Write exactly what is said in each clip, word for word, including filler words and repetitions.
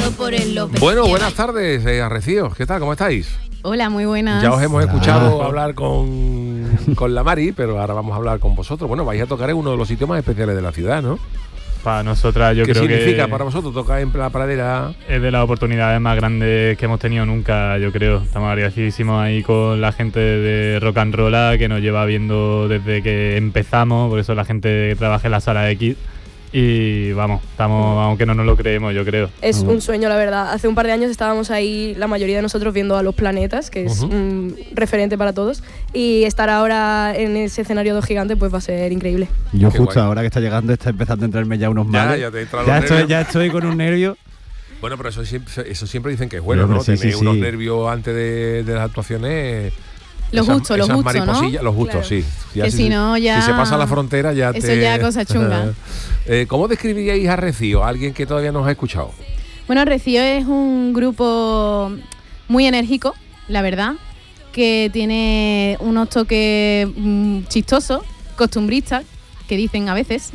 presentado por el López. Bueno, buenas tardes, eh, Arrecíos. ¿Qué tal? ¿Cómo estáis? Hola, muy buenas. Ya os hemos escuchado ah. hablar con, con la Mari, pero ahora vamos a hablar con vosotros. Bueno, vais a tocar en uno de los sitios más especiales de la ciudad, ¿no? Para nosotras yo creo que... ¿Qué significa para vosotros tocar en la Pradera? Es de las oportunidades más grandes que hemos tenido nunca, yo creo. Estamos agradecidísimos ahí con la gente de Rock and Roll que nos lleva viendo desde que empezamos, por eso la gente que trabaja en la sala de X. Y vamos, estamos, aunque no nos lo creemos, yo creo. Es un sueño, la verdad. Hace un par de años estábamos ahí, la mayoría de nosotros, viendo a Los Planetas, que es uh-huh. un referente para todos. Y estar ahora en ese escenario de gigante, pues va a ser increíble. Yo Qué justo guay. ahora que está llegando, está empezando a entrarme ya unos ya, males. Ya, te entra ya, los estoy, ya estoy con un nervio. Bueno, pero eso siempre, eso siempre dicen que es bueno, pero, ¿no? Sí, Tener sí, unos sí. nervios antes de, de las actuaciones... Lo esas, justo, lo esas justo, ¿no? Los justos, claro. sí. Ya que si, si no, ya... Si se pasa la frontera, ya eso te... ya cosa chunga. eh, ¿Cómo describiríais a Recío? Alguien que todavía no os ha escuchado. Bueno, Recío es un grupo muy enérgico, la verdad, que tiene unos toques mmm, chistosos, costumbristas, que dicen a veces.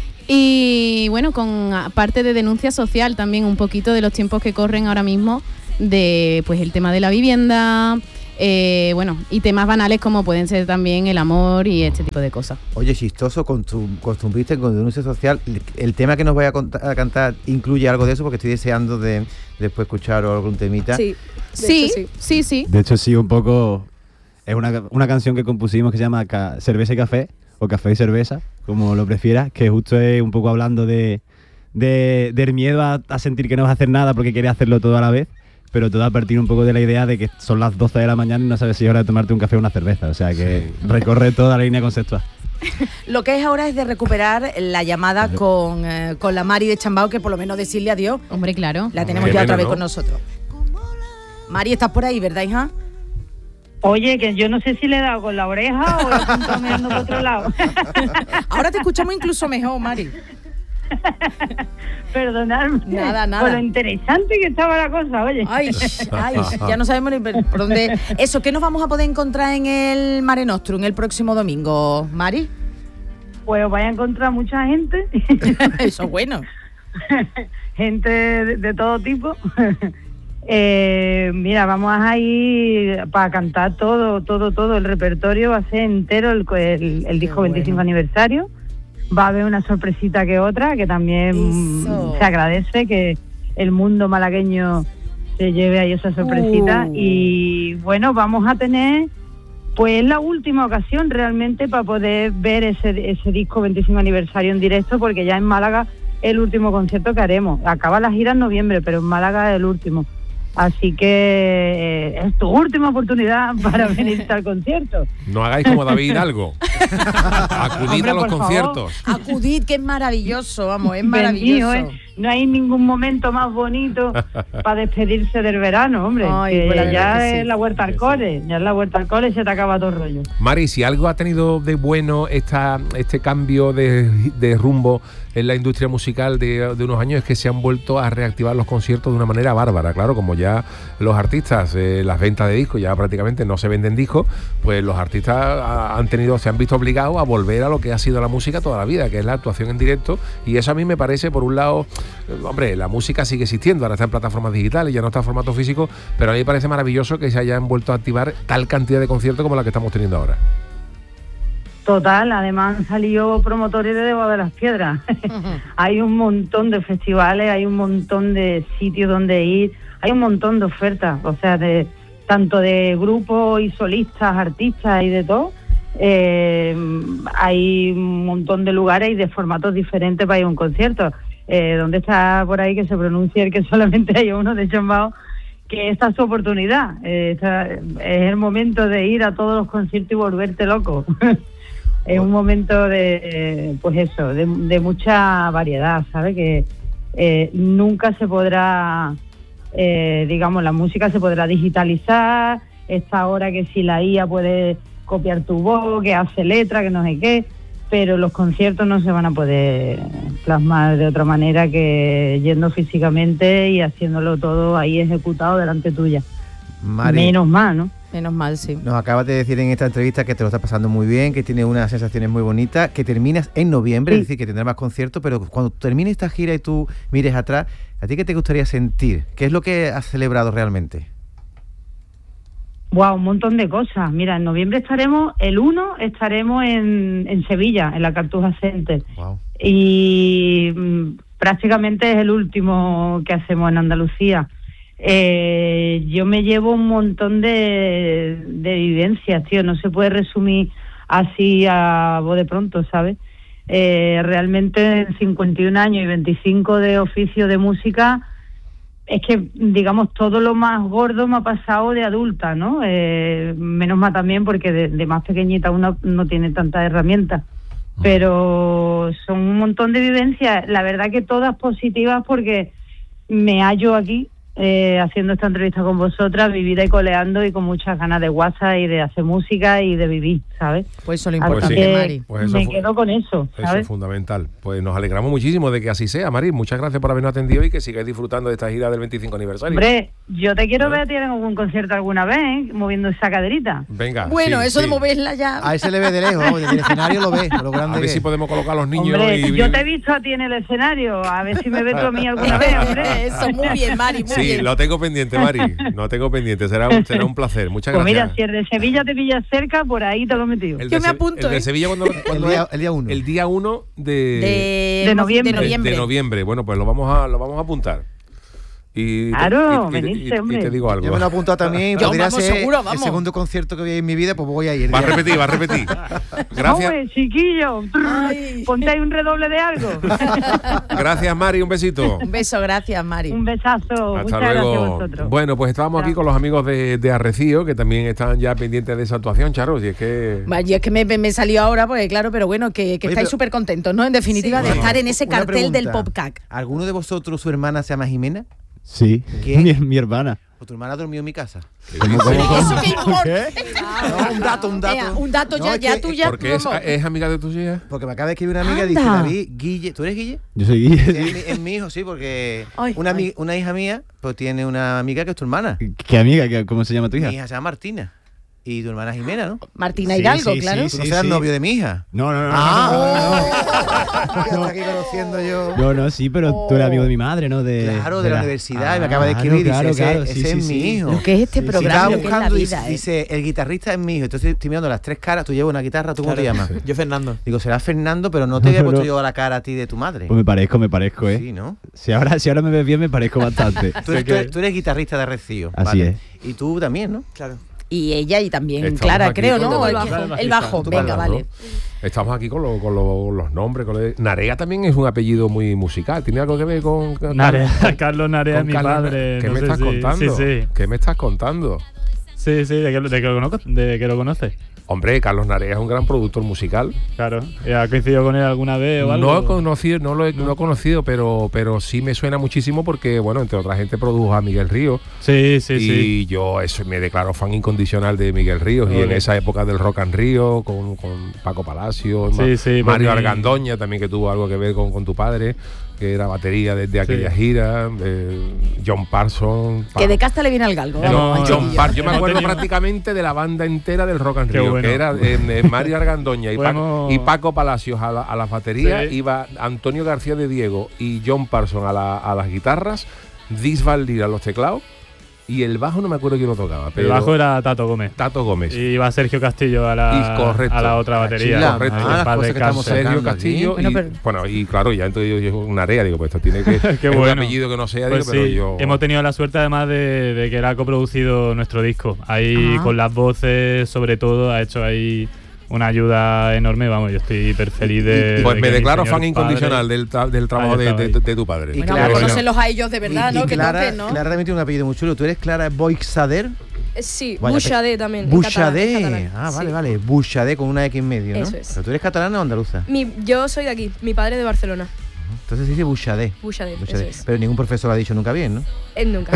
Y bueno, con parte de denuncia social también, un poquito de los tiempos que corren ahora mismo, de pues el tema de la vivienda... Eh, bueno, y temas banales como pueden ser también el amor y este tipo de cosas. Oye, chistoso, con tu costumbrista, con denuncia social, el, el tema que nos vaya a, contar, a cantar incluye algo de eso, porque estoy deseando de después escuchar algún temita. Sí, sí, sí, sí, sí. De hecho, sí, un poco. Es una, una canción que compusimos que se llama Ca- Cerveza y Café, o Café y Cerveza, como lo prefieras, que justo es un poco hablando de, de del miedo a, a sentir que no vas a hacer nada porque quieres hacerlo todo a la vez. Pero todo a partir un poco de la idea de que son las doce de la mañana y no sabes si es hora de tomarte un café o una cerveza. O sea que sí. Recorre toda la línea conceptual. Lo que es ahora es de recuperar la llamada con, eh, con la Mari de Chambao, que por lo menos decirle adiós. Hombre, claro. La tenemos ya otra vez, ¿no?, con nosotros. Mari, estás por ahí, ¿verdad, hija? Oye, que yo no sé si le he dado con la oreja o he estado mirando por otro lado. Ahora te escuchamos incluso mejor, Mari. Perdonadme. Nada, nada. Por lo interesante que estaba la cosa, oye. Ay, ay, ya no sabemos ni por dónde. Eso, ¿qué nos vamos a poder encontrar en el Mare Nostrum el próximo domingo, Mari? Pues os vais a encontrar mucha gente. Eso es bueno. Gente de, de todo tipo. eh, mira, vamos a ir para cantar todo, todo, todo. El repertorio va a ser entero, el, el, el disco bueno. veinticinco aniversario. Va a haber una sorpresita que otra, que también Eso. se agradece que el mundo malagueño se lleve ahí esa sorpresita. Uh. Y bueno, vamos a tener, pues la última ocasión realmente para poder ver ese, ese disco veinticinco aniversario en directo, porque ya en Málaga es el último concierto que haremos. Acaba la gira en noviembre, pero en Málaga es el último. Así que eh, es tu última oportunidad para venir al concierto. No hagáis como David Hidalgo. Acudid Hombre, a los conciertos. Favor. Acudid, que es maravilloso, vamos, es maravilloso. Mío, ¿eh? No hay ningún momento más bonito para despedirse del verano, hombre. Ay, que pues ya que es sí. la vuelta al cole, ya es la vuelta al cole y se te acaba todo el rollo. Mari, si algo ha tenido de bueno esta, este cambio de, de rumbo en la industria musical de, de unos años, es que se han vuelto a reactivar los conciertos de una manera bárbara. Claro, como ya los artistas, eh, las ventas de discos ya prácticamente no se venden discos, pues los artistas han tenido, se han visto obligados a volver a lo que ha sido la música toda la vida, que es la actuación en directo. Y eso a mí me parece, por un lado, hombre, la música sigue existiendo, ahora está en plataformas digitales, ya no está en formato físico, pero a mí me parece maravilloso que se hayan vuelto a activar tal cantidad de conciertos como la que estamos teniendo ahora. Total, además han salido promotores de Debajo de las Piedras. Uh-huh. Hay un montón de festivales, hay un montón de sitios donde ir, hay un montón de ofertas, o sea, de tanto de grupos y solistas, artistas y de todo. Eh, hay un montón de lugares y de formatos diferentes para ir a un concierto. Eh, ¿Dónde está por ahí que se pronuncie el que solamente hay uno de Chambao? Que esta es su oportunidad. Eh, esta, es el momento de ir a todos los conciertos y volverte loco. Es un momento de, eh, pues eso, de, de mucha variedad, ¿sabes? Que eh, nunca se podrá, eh, digamos, la música se podrá digitalizar. Esta ahora que si la I A puede copiar tu voz, que hace letra, que no sé qué, pero los conciertos no se van a poder plasmar de otra manera que yendo físicamente y haciéndolo todo ahí ejecutado delante tuya. Mari, Menos mal, ¿no? Menos mal, sí. nos acabas de decir en esta entrevista que te lo estás pasando muy bien, que tienes unas sensaciones muy bonitas, que terminas en noviembre, Sí. es decir, que tendrás más conciertos, pero cuando termine esta gira y tú mires atrás, ¿a ti qué te gustaría sentir? ¿Qué es lo que has celebrado realmente? Wow, un montón de cosas. Mira, en noviembre estaremos, el uno estaremos en, en Sevilla, en la Cartuja Center. Wow. Y mm, prácticamente es el último que hacemos en Andalucía. Eh, yo me llevo un montón de, de vivencias, tío, no se puede resumir así a voz de pronto, ¿sabes? Eh, realmente en cincuenta y un años y veinticinco de oficio de música, es que, digamos, todo lo más gordo me ha pasado de adulta, ¿no? Eh, menos mal también porque de, de más pequeñita uno no tiene tantas herramientas. Pero son un montón de vivencias, la verdad que todas positivas porque me hallo aquí eh, haciendo esta entrevista con vosotras, vivida y coleando y con muchas ganas de WhatsApp y de hacer música y de vivir, ¿sabes? Pues eso es lo Así importante, que Mari. Pues eso me fu- quedo con eso, Eso ¿sabes? es fundamental. Pues nos alegramos muchísimo de que así sea, Mari. Muchas gracias por habernos atendido y que sigáis disfrutando de esta gira del veinticinco aniversario. Hombre, yo te quiero ¿Eh? ver a ti en algún concierto alguna vez, ¿eh? Moviendo esa caderita. Venga. Bueno, sí, eso sí. de moverla ya. A ese le ve de lejos, desde el escenario lo ves, lo grande A ver que si es. podemos colocar a los niños Hombre, y... yo te he visto a ti en el escenario, a ver si me ves tú a mí alguna vez, hombre. Eso, muy bien, Mari, muy Sí, bien. lo tengo pendiente, Mari. Lo tengo pendiente. Será un, será un placer. Muchas Pues gracias. mira, si el de Sevilla te pillas cerca, por ahí te lo he metido. El Yo de me Se- apunto, El de ¿eh? Sevilla cuando, cuando El día- es? el día uno. El día uno de, De, De noviembre. de de- noviembre. de noviembre. Bueno, pues lo vamos a, lo vamos a apuntar. Y, Claro, y- y- venirse, y- y te hombre. digo algo. Yo me lo he apuntado también, Yo, podría vamos, ser seguro, el vamos. segundo concierto que voy a ir en mi vida, pues voy a ir. Va a repetir, va a repetir. Gracias, Hombre, chiquillo, Ay. ponte ahí un redoble de algo. gracias, Mari. Un besito. Un beso, gracias, Mari. Un besazo. Hasta Muchas gracias a luego. vosotros. Bueno, pues estábamos aquí Chao. con los amigos de, de Arrecío, que también están ya pendientes de esa actuación, Charo. Y es que. Vaya, es que me, me salió ahora, porque claro, pero bueno, que, que Oye, estáis pero- súper contentos, ¿no? En definitiva, Sí. de Bueno, estar en ese una cartel del pregunta. PopCac. ¿Alguno de vosotros, su hermana se llama Jimena? Sí, ¿Qué? mi, mi hermana. ¿O tu hermana durmió en mi casa? ¿Cómo, cómo, Pero cómo? eso qué importa. ¿Qué? No, un dato, un dato. Ea, un dato No, ya, es ya que- tú ya. Porque es, vamos. es amiga de tuya. Porque me acaba de escribir una amiga y dice, Anda. David, Guille, ¿tú eres Guille? Yo soy Guille. Sí, es, mi, es mi hijo, sí, porque Ay, una, ay. ami- una hija mía pues tiene una amiga que es tu hermana. ¿Qué amiga? ¿Qué- ¿Cómo se llama tu hija? Mi hija se llama Martina. Y tu hermana Jimena, ¿no? Martina Sí, Hidalgo, sí, claro. Tú no serás novio de mi hija. No, no, no. Ah, ¿qué está aquí conociendo yo? No, no, no, sí, pero tú eres amigo de mi madre, ¿no? De, Claro, de la universidad, y me acaba de Claro, escribir y claro, dice, claro, ese, sí, ese sí, es mi sí. hijo. Lo que es este Sí, sí. programa, Estaba lo que es la buscando y vida, ¿eh? dice, el guitarrista es mi hijo. Entonces estoy mirando las tres caras, tú llevas una guitarra, ¿tú cómo te llamas? Yo Fernando. Digo, será Fernando, pero no te había No, puesto no. yo a la cara a ti de tu madre. Pues me parezco, me parezco, ¿eh? Sí, ¿no? Si ahora, si ahora me ves bien, me parezco bastante. Tú eres, tú eres- tú eres guitarrista de Rocío. Así es. Y tú también, ¿no? Claro. Y ella y también Estamos Clara, aquí creo, con ¿no? los- El Clara, bajo, el el bajista. bajo. Tú Venga, bailas, vale. ¿no? Estamos aquí con, lo- con lo- los nombres. Con lo- Narea también es un apellido muy musical. ¿Tiene algo que ver con, con- Narea, Carlos Narea es con mi Carlos Na- padre. ¿Qué no me sé estás si- contando? Sí, sí. ¿Qué me estás contando? Sí, sí, de que, de que lo conozco, de que lo conoces. Hombre, Carlos Narea es un gran productor musical. Claro. ¿Ha coincidido con él alguna vez o algo? No he conocido, no lo he, no he conocido, pero, pero sí me suena muchísimo porque, bueno, entre otra gente produjo a Miguel Ríos. Sí, sí, y sí. yo eso, me declaro fan incondicional de Miguel Ríos. Y en Ole. esa época del Rock and Río, con, con Paco Palacio, Sí, Ma- sí, Mario por mi- Argandoña, también que tuvo algo que ver con, con tu padre, que era batería desde aquella gira. eh, John Parsons. Que de casta le viene al galgo. No, vamos, al John chiquillo. Par- yo me Hemos acuerdo tenido- prácticamente de la banda entera del Rock and Qué Río, bueno. que era eh, eh, Mario Argandoña y, Paco, Podemos- y Paco Palacios a la, a la batería, Sí. iba Antonio García de Diego y John Parsons a, la- a las guitarras, Dis Valdir a los teclados y el bajo no me acuerdo quién lo tocaba. El Pero bajo era Tato Gómez. Tato Gómez. Y iba Sergio Castillo a la, Y correcto. a la otra batería. Chila, correcto. ah, Ahí, las en paz cosas que descanse. estamos Sergio sacando aquí. Castillo Bueno, y pero- bueno y claro ya entonces yo, yo una área digo pues esto tiene que Qué es un bueno. apellido que no sea Pues digo, pero sí, yo hemos tenido la suerte además de, de que él ha coproducido nuestro disco. Ahí Ah. con las voces, sobre todo, ha hecho ahí una ayuda enorme. Vamos, yo estoy hiper feliz de. pues de me que mi declaro señor fan incondicional padre- del, tra- del trabajo Ahí de, estaba, de- ahí. de tu padre. Y Bueno, Clara, a bueno. conocerlos a ellos de verdad, y, ¿no? y Que Clara, toquen, ¿no? Clara también tiene un apellido muy chulo. ¿Tú eres Clara Boixader? Eh, Sí, Vaya, Bouchadé también. en catalán, en Bouchadé. catalán. Ah, vale, Sí. vale. Bouchadé con una X en medio, ¿no? Eso es. ¿Pero tú eres catalana o andaluza? Mi, yo soy de aquí, mi padre de Barcelona. Entonces se dice Bouchadé. Bouchadé, Bouchadé. eso es. Pero ningún profesor lo ha dicho nunca bien, ¿no? Él nunca.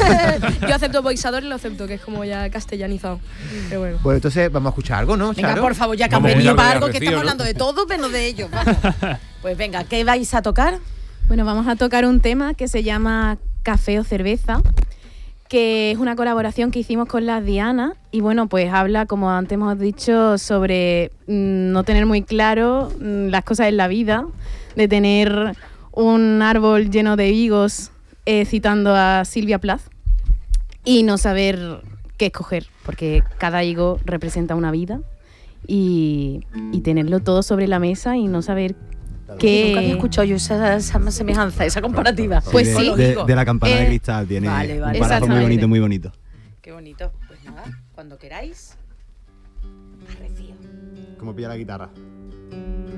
Yo acepto boixador y lo acepto, que es como ya castellanizado. Pero bueno. Pues entonces vamos a escuchar algo, ¿no, Venga, Charo? por favor, ya que han Vamos a venido hablar de para algo, que Arrecío, estamos ¿no? hablando de todo, menos de ellos. Vamos. Pues venga, ¿qué vais a tocar? Bueno, vamos a tocar un tema que se llama Café o Cerveza, que es una colaboración que hicimos con las Dianas y bueno, pues habla, como antes hemos dicho, sobre mm, no tener muy claro mm, las cosas en la vida, de tener un árbol lleno de higos, eh, citando a Silvia Plath, y no saber qué escoger, porque cada higo representa una vida y, y tenerlo todo sobre la mesa y no saber qué... Nunca había escuchado yo esa, esa semejanza, esa comparativa. Pues de, sí. De, de la campana Eh, de cristal tiene vale, vale. un párrafo muy Exactamente. bonito, muy bonito. Qué bonito. Pues nada, cuando queráis. Arrecio. Como pilla la guitarra.